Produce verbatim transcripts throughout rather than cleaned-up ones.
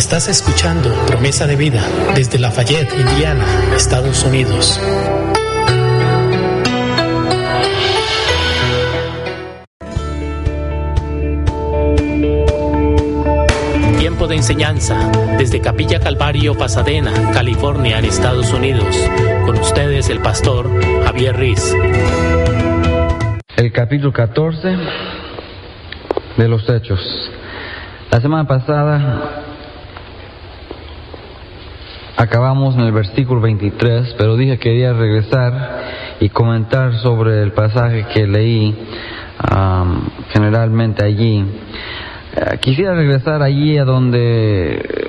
Estás escuchando Promesa de Vida desde Lafayette, Indiana, Estados Unidos. Tiempo de enseñanza desde Capilla Calvario, Pasadena, California, en Estados Unidos. Con ustedes el pastor Javier Riz. El capítulo catorce de los Hechos. La semana pasada acabamos en el versículo veintitrés, pero dije que quería regresar y comentar sobre el pasaje que leí um, generalmente allí. Uh, quisiera regresar allí a donde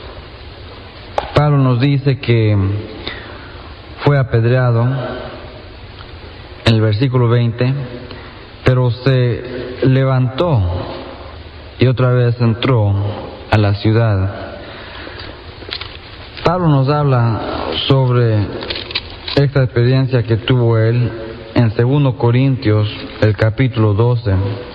Pablo nos dice que fue apedreado en el versículo veinte, pero se levantó y otra vez entró a la ciudad. Pablo nos habla sobre esta experiencia que tuvo él en segundo Corintios, el capítulo doce.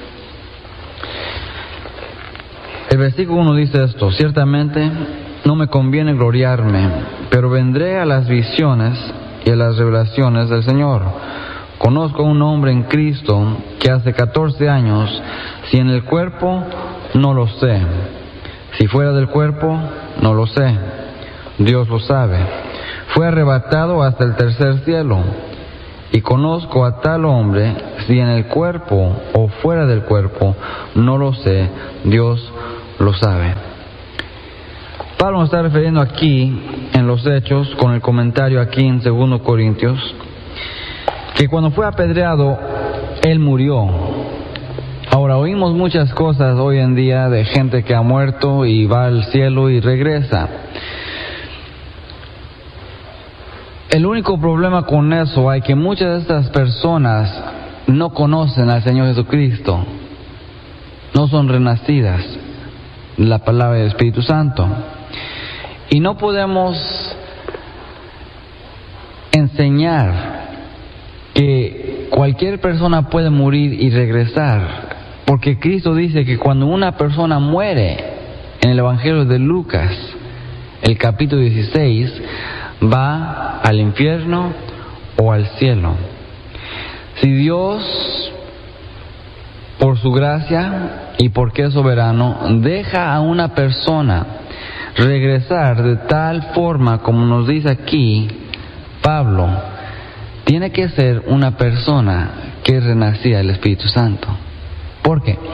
El versículo uno dice esto: ciertamente no me conviene gloriarme, pero vendré a las visiones y a las revelaciones del Señor. Conozco a un hombre en Cristo que hace catorce años, si en el cuerpo, no lo sé. Si fuera del cuerpo, no lo sé. Dios lo sabe. Fue arrebatado hasta el tercer cielo. Y conozco a tal hombre, si en el cuerpo o fuera del cuerpo, no lo sé. Dios lo sabe. Pablo nos está refiriendo aquí, en los Hechos, con el comentario aquí en segundo Corintios, que cuando fue apedreado, él murió. Ahora, oímos muchas cosas hoy en día de gente que ha muerto y va al cielo y regresa. El único problema con eso hay que muchas de estas personas no conocen al Señor Jesucristo, no son renacidas de la palabra del Espíritu Santo. Y no podemos enseñar que cualquier persona puede morir y regresar, porque Cristo dice que cuando una persona muere, en el Evangelio de Lucas, el capítulo dieciséis, va al infierno o al cielo. Si Dios, por su gracia y porque es soberano, deja a una persona regresar de tal forma como nos dice aquí Pablo, tiene que ser una persona que es renacida del Espíritu Santo. ¿Por qué?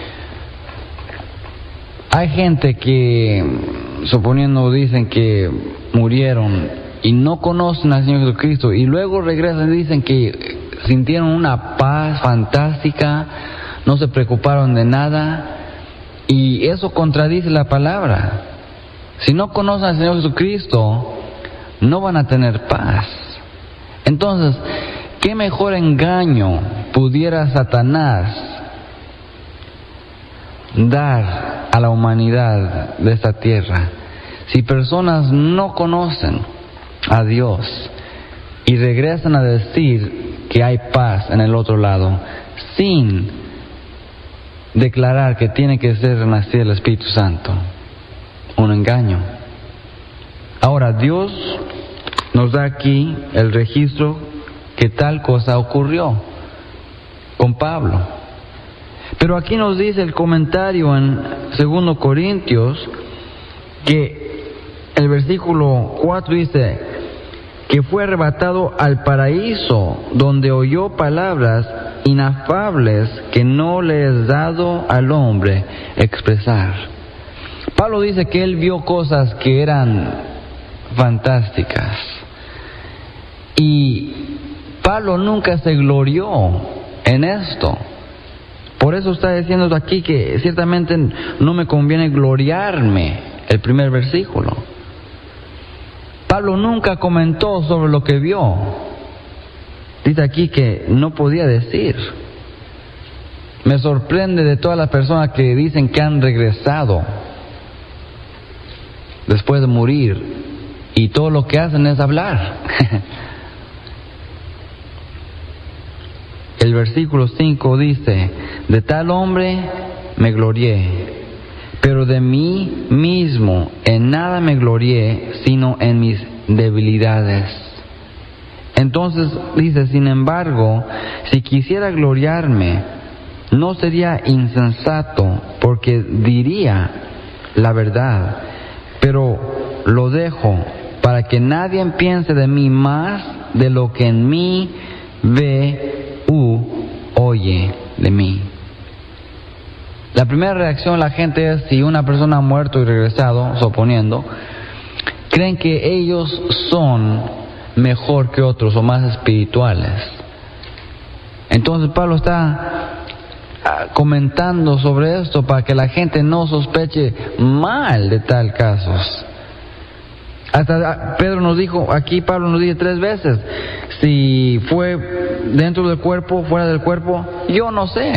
Hay gente que, suponiendo, dicen que murieron y no conocen al Señor Jesucristo y luego regresan y dicen que sintieron una paz fantástica, no se preocuparon de nada, y eso contradice la palabra. Si no conocen al Señor Jesucristo, no van a tener paz. Entonces, ¿qué mejor engaño pudiera Satanás dar a la humanidad de esta tierra si personas no conocen a Dios y regresan a decir que hay paz en el otro lado sin declarar que tiene que ser renacido el Espíritu Santo? Un engaño. Ahora, Dios nos da aquí el registro que tal cosa ocurrió con Pablo. Pero aquí nos dice el comentario en segundo Corintios que el versículo cuatro dice que fue arrebatado al paraíso, donde oyó palabras inefables que no le es dado al hombre expresar. Pablo dice que él vio cosas que eran fantásticas. Y Pablo nunca se glorió en esto. Por eso está diciendo aquí que ciertamente no me conviene gloriarme, el primer versículo. Pablo nunca comentó sobre lo que vio. Dice aquí que no podía decir. Me sorprende de todas las personas que dicen que han regresado después de morir y todo lo que hacen es hablar. El versículo cinco dice: de tal hombre me glorié, pero de mí mismo en nada me glorié, sino en mis debilidades. Entonces dice, sin embargo, si quisiera gloriarme, no sería insensato, porque diría la verdad, pero lo dejo para que nadie piense de mí más de lo que en mí ve u oye de mí. La primera reacción de la gente es, si una persona ha muerto y regresado, suponiendo, creen que ellos son mejor que otros o más espirituales. Entonces Pablo está comentando sobre esto para que la gente no sospeche mal de tal casos. Hasta Pedro nos dijo, aquí Pablo nos dice tres veces, si fue dentro del cuerpo, fuera del cuerpo, yo no sé.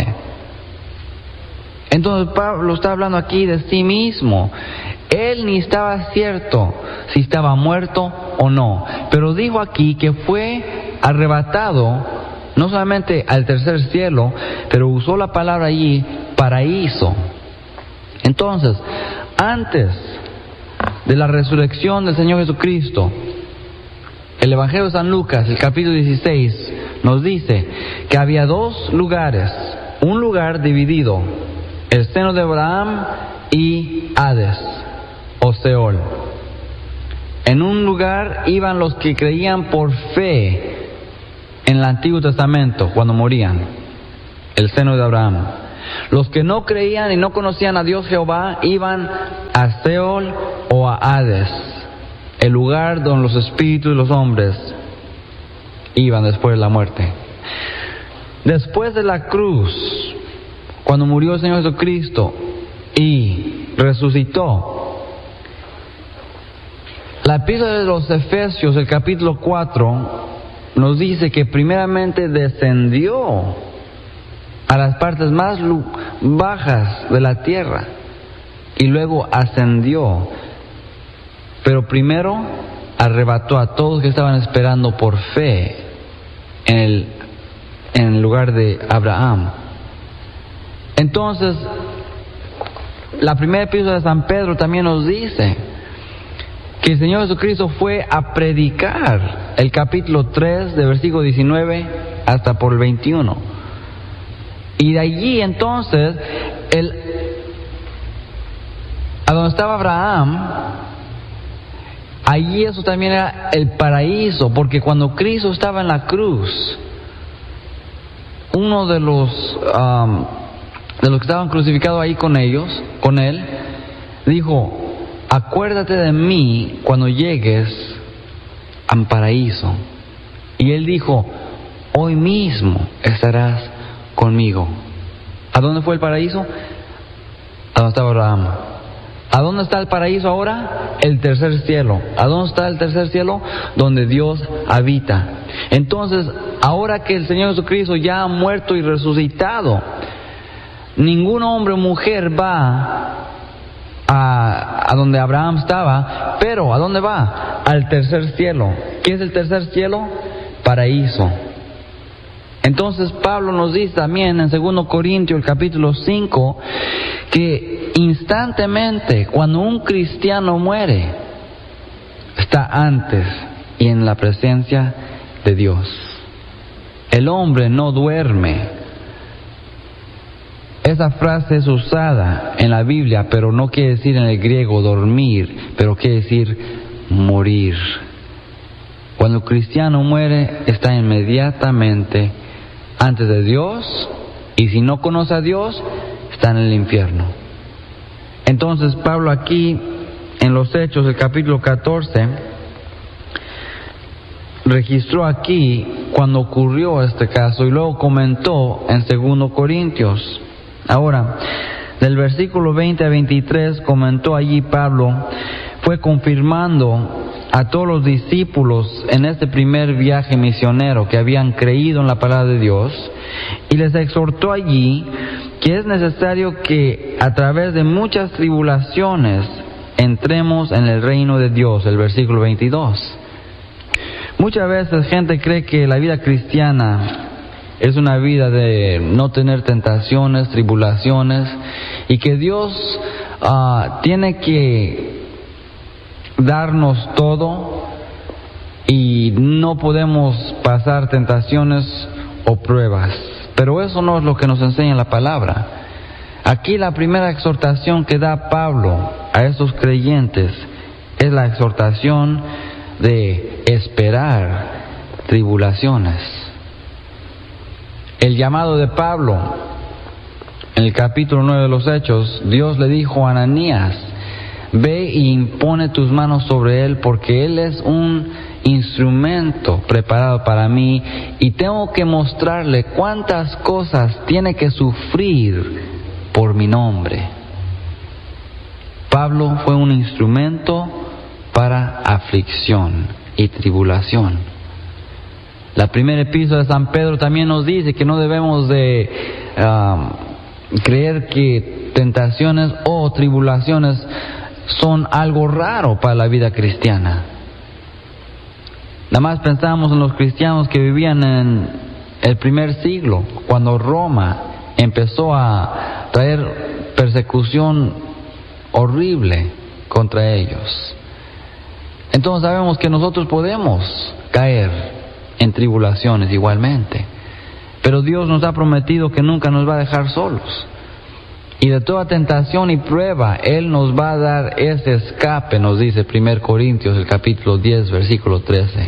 Entonces Pablo está hablando aquí de sí mismo. Él ni estaba cierto si estaba muerto o no, pero dijo aquí que fue arrebatado no solamente al tercer cielo, pero usó la palabra allí, paraíso. Entonces, antes de la resurrección del Señor Jesucristo, el Evangelio de San Lucas, el capítulo dieciséis, nos dice que había dos lugares, un lugar dividido, el seno de Abraham y Hades, o Seol. En un lugar iban los que creían por fe en el Antiguo Testamento, cuando morían, el seno de Abraham. Los que no creían y no conocían a Dios Jehová iban a Seol o a Hades, el lugar donde los espíritus de los hombres iban después de la muerte. Después de la cruz, cuando murió el Señor Jesucristo y resucitó, la epístola de los Efesios, el capítulo cuatro, nos dice que primeramente descendió a las partes más bajas de la tierra y luego ascendió, pero primero arrebató a todos que estaban esperando por fe en el, en el lugar de Abraham. Entonces, la primera epístola de San Pedro también nos dice que el Señor Jesucristo fue a predicar, el capítulo tres, de versículo diecinueve hasta por el veintiuno. Y de allí entonces, el, a donde estaba Abraham, allí eso también era el paraíso, porque cuando Cristo estaba en la cruz, uno de los um, de los que estaban crucificados ahí con ellos, con él, dijo, acuérdate de mí cuando llegues al paraíso. Y él dijo, hoy mismo estarás conmigo. ¿A dónde fue el paraíso? A donde estaba Abraham. ¿A dónde está el paraíso ahora? El tercer cielo. ¿A dónde está el tercer cielo? Donde Dios habita. Entonces, ahora que el Señor Jesucristo ya ha muerto y resucitado, ningún hombre o mujer va A, a donde Abraham estaba, pero ¿a dónde va? Al tercer cielo. ¿Qué es el tercer cielo? Paraíso. Entonces Pablo nos dice también en segundo Corintios, el capítulo cinco, que instantemente cuando un cristiano muere, está antes y en la presencia de Dios. El hombre no duerme. Esa frase es usada en la Biblia, pero no quiere decir en el griego dormir, pero quiere decir morir. Cuando el cristiano muere, está inmediatamente antes de Dios, y si no conoce a Dios, está en el infierno. Entonces Pablo aquí, en los Hechos, el capítulo catorce, registró aquí cuando ocurrió este caso, y luego comentó en segundo Corintios. Ahora, del versículo veinte a veintitrés, comentó allí Pablo, fue confirmando a todos los discípulos en este primer viaje misionero que habían creído en la palabra de Dios, y les exhortó allí que es necesario que a través de muchas tribulaciones entremos en el reino de Dios, el versículo veintidós. Muchas veces gente cree que la vida cristiana es una vida de no tener tentaciones, tribulaciones, y que Dios uh, tiene que darnos todo y no podemos pasar tentaciones o pruebas. Pero eso no es lo que nos enseña la palabra. Aquí la primera exhortación que da Pablo a estos creyentes es la exhortación de esperar tribulaciones. El llamado de Pablo en el capítulo nueve de los Hechos, Dios le dijo a Ananías: ve y impone tus manos sobre él, porque él es un instrumento preparado para mí y tengo que mostrarle cuántas cosas tiene que sufrir por mi nombre. Pablo fue un instrumento para aflicción y tribulación. La primera epístola de San Pedro también nos dice que no debemos de uh, creer que tentaciones o tribulaciones son algo raro para la vida cristiana. Nada más pensamos en los cristianos que vivían en el primer siglo, cuando Roma empezó a traer persecución horrible contra ellos. Entonces sabemos que nosotros podemos caer en tribulaciones igualmente, pero Dios nos ha prometido que nunca nos va a dejar solos. Y de toda tentación y prueba, Él nos va a dar ese escape, nos dice primera Corintios, el capítulo diez, versículo trece.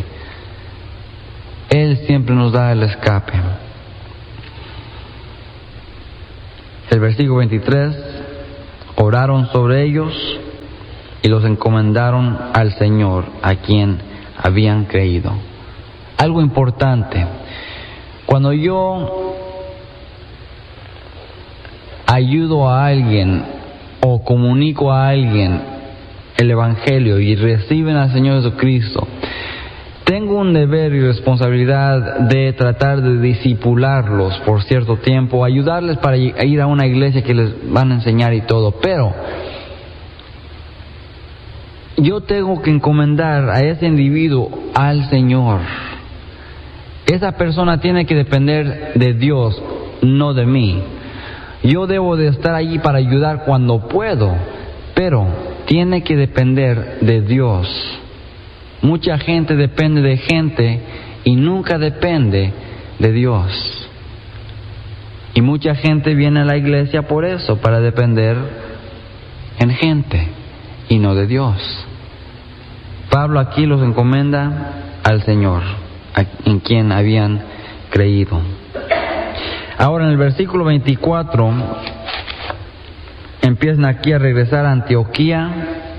Él siempre nos da el escape. El versículo veintitrés, oraron sobre ellos y los encomendaron al Señor, a quien habían creído. Algo importante, cuando yo ayudo a alguien o comunico a alguien el Evangelio y reciben al Señor Jesucristo, tengo un deber y responsabilidad de tratar de discipularlos por cierto tiempo, ayudarles para ir a una iglesia que les van a enseñar y todo, pero yo tengo que encomendar a ese individuo al Señor. Esa persona tiene que depender de Dios, no de mí. Yo debo de estar allí para ayudar cuando puedo, pero tiene que depender de Dios. Mucha gente depende de gente y nunca depende de Dios. Y mucha gente viene a la iglesia por eso, para depender en gente y no de Dios. Pablo aquí los encomienda al Señor, en quien habían creído. Ahora en el versículo veinticuatro empiezan aquí a regresar a Antioquía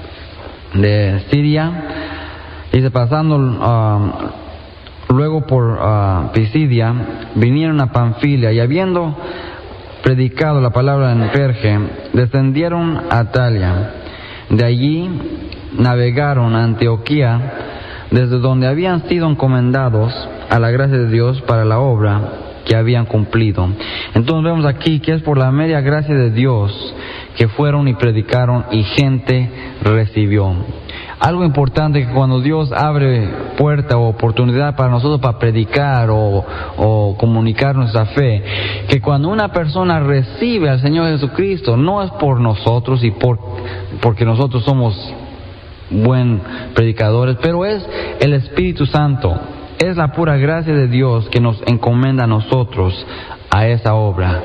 de Siria. Dice, pasando uh, luego por uh, Pisidia, vinieron a Panfilia, y habiendo predicado la palabra en Perge, descendieron a Atalia. De allí navegaron a Antioquía, desde donde habían sido encomendados a la gracia de Dios para la obra que habían cumplido. Entonces vemos aquí que es por la media gracia de Dios que fueron y predicaron y gente recibió. Algo importante, que cuando Dios abre puerta o oportunidad para nosotros para predicar o, o comunicar nuestra fe, que cuando una persona recibe al Señor Jesucristo, no es por nosotros y por porque nosotros somos buen predicadores, pero es el Espíritu Santo, es la pura gracia de Dios que nos encomienda a nosotros a esa obra.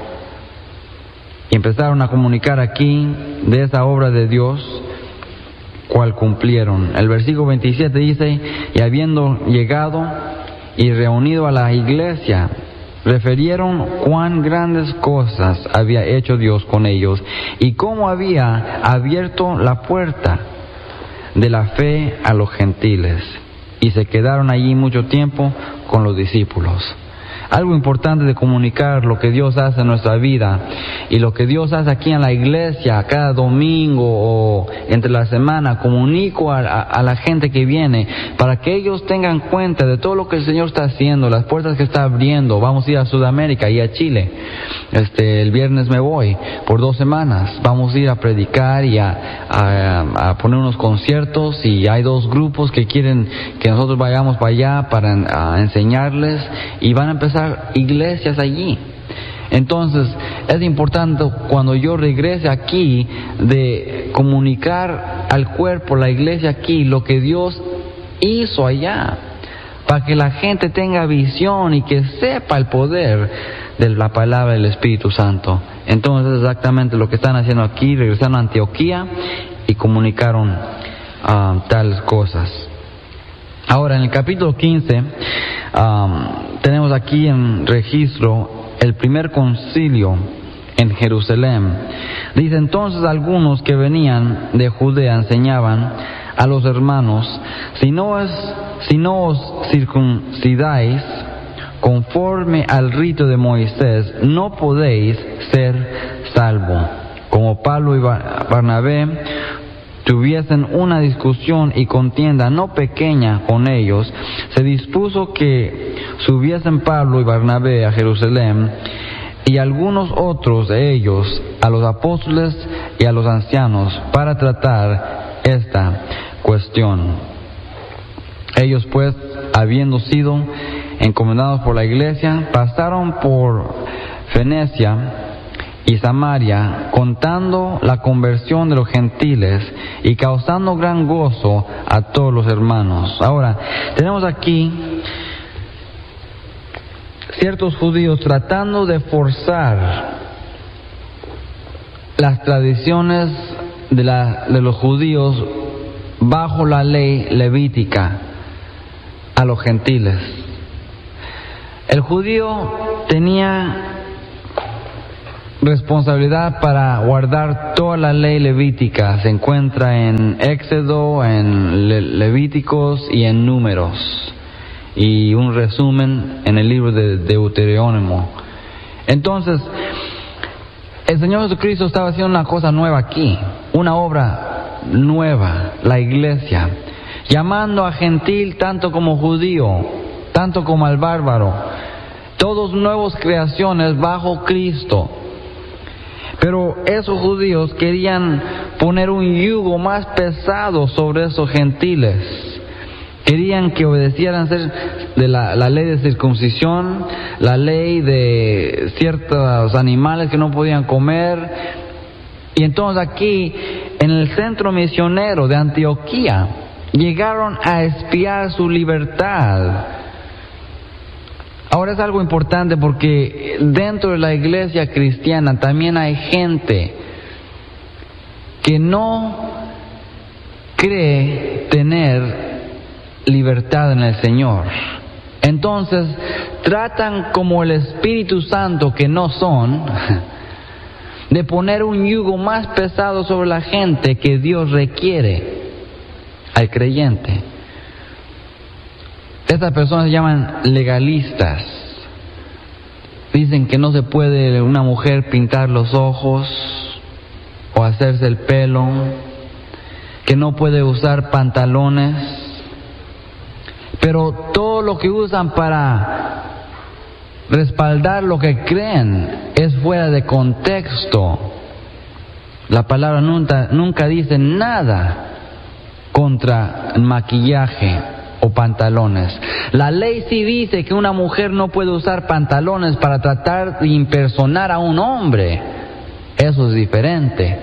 Y empezaron a comunicar aquí de esa obra de Dios, cual cumplieron. El versículo veintisiete dice, y habiendo llegado y reunido a la iglesia, referieron cuán grandes cosas había hecho Dios con ellos y cómo había abierto la puerta de la fe a los gentiles, y se quedaron allí mucho tiempo con los discípulos. Algo importante de comunicar lo que Dios hace en nuestra vida y lo que Dios hace aquí en la iglesia cada domingo o entre la semana. Comunico a, a, a la gente que viene para que ellos tengan cuenta de todo lo que el Señor está haciendo, las puertas que está abriendo. Vamos a ir a Sudamérica y a Chile. Este, el viernes me voy por dos semanas. Vamos a ir a predicar y a, a, a poner unos conciertos, y hay dos grupos que quieren que nosotros vayamos para allá para a enseñarles, y van a empezar iglesias allí. Entonces, es importante cuando yo regrese aquí de comunicar al cuerpo, la iglesia aquí, lo que Dios hizo allá, para que la gente tenga visión y que sepa el poder de la palabra del Espíritu Santo. Entonces, exactamente lo que están haciendo aquí, regresaron a Antioquía y comunicaron uh, tales cosas. Ahora, en el capítulo quince, um, tenemos aquí en registro el primer concilio en Jerusalén. Dice, entonces algunos que venían de Judea enseñaban a los hermanos, si no, es, si no os circuncidáis conforme al rito de Moisés, no podéis ser salvo. Como Pablo y Barnabé tuviesen una discusión y contienda no pequeña con ellos, se dispuso que subiesen Pablo y Barnabé a Jerusalén, y algunos otros de ellos a los apóstoles y a los ancianos para tratar esta cuestión. Ellos pues, habiendo sido encomendados por la iglesia, pasaron por Fenicia y Samaria, contando la conversión de los gentiles y causando gran gozo a todos los hermanos. Ahora, tenemos aquí ciertos judíos tratando de forzar las tradiciones de, la, de los judíos bajo la ley levítica a los gentiles. El judío tenía responsabilidad para guardar toda la ley levítica. Se encuentra en Éxodo, en Le- Levíticos y en Números, y un resumen en el libro de Deuterónimo. Entonces, el Señor Jesucristo estaba haciendo una cosa nueva aquí, una obra nueva, la iglesia, llamando a gentil tanto como judío, tanto como al bárbaro, todos nuevos creaciones bajo Cristo. Pero esos judíos querían poner un yugo más pesado sobre esos gentiles. Querían que obedecieran de la, la ley de circuncisión, la ley de ciertos animales que no podían comer. Y entonces aquí, en el centro misionero de Antioquía, llegaron a espiar su libertad. Ahora es algo importante porque dentro de la iglesia cristiana también hay gente que no cree tener libertad en el Señor. Entonces tratan como el Espíritu Santo, que no son, de poner un yugo más pesado sobre la gente que Dios requiere al creyente. Estas personas se llaman legalistas. Dicen que no se puede una mujer pintar los ojos o hacerse el pelo, que no puede usar pantalones, pero todo lo que usan para respaldar lo que creen es fuera de contexto. La palabra nunca, nunca dice nada contra el maquillaje o pantalones. La ley sí dice que una mujer no puede usar pantalones para tratar de impersonar a un hombre. Eso es diferente.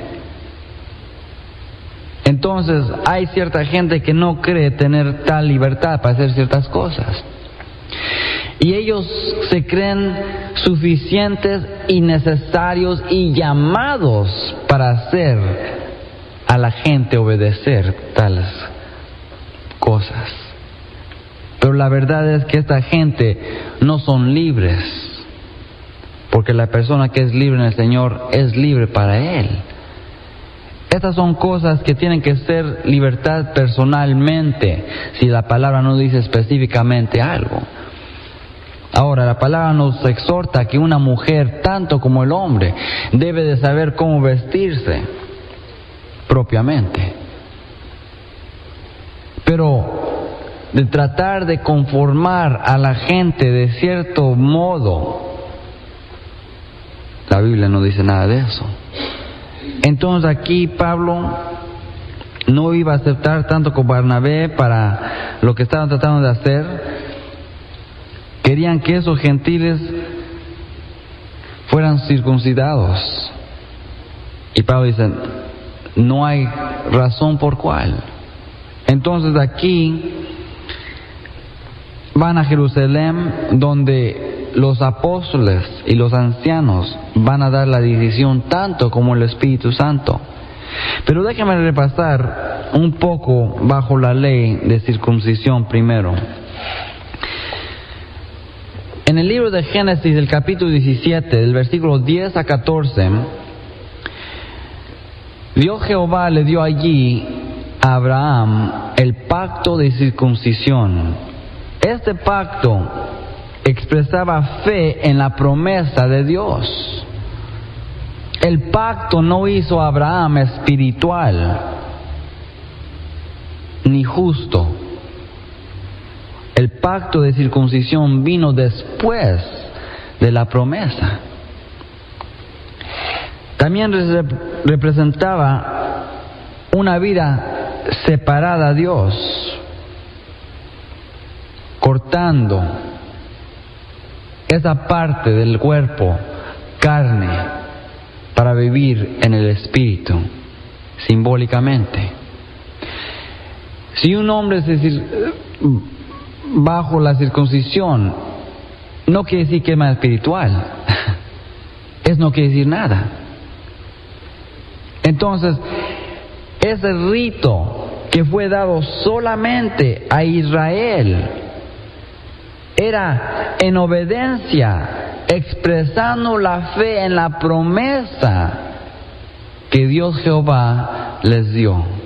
Entonces hay cierta gente que no cree tener tal libertad para hacer ciertas cosas. Y ellos se creen suficientes y necesarios y llamados para hacer a la gente obedecer tales cosas. Pero la verdad es que esta gente no son libres, porque la persona que es libre en el Señor es libre para Él. Estas son cosas que tienen que ser libertad personalmente, si la palabra no dice específicamente algo. Ahora, la palabra nos exhorta que una mujer, tanto como el hombre, debe de saber cómo vestirse propiamente. Pero de tratar de conformar a la gente de cierto modo, la Biblia no dice nada de eso. Entonces aquí Pablo no iba a aceptar tanto con Barnabé para lo que estaban tratando de hacer. Querían que esos gentiles fueran circuncidados. Y Pablo dice, no hay razón por cuál. Entonces aquí van a Jerusalén, donde los apóstoles y los ancianos van a dar la decisión tanto como el Espíritu Santo. Pero déjenme repasar un poco bajo la ley de circuncisión primero. En el libro de Génesis, el capítulo diecisiete, del versículo diez a catorce, Dios Jehová le dio allí a Abraham el pacto de circuncisión. Este pacto expresaba fe en la promesa de Dios. El pacto no hizo a Abraham espiritual ni justo. El pacto de circuncisión vino después de la promesa. También representaba una vida separada a Dios, cortando esa parte del cuerpo, carne, para vivir en el Espíritu, simbólicamente. Si un hombre se, bajo la circuncisión, no quiere decir que es más espiritual. Eso no quiere decir nada. Entonces, ese rito que fue dado solamente a Israel era en obediencia, expresando la fe en la promesa que Dios Jehová les dio.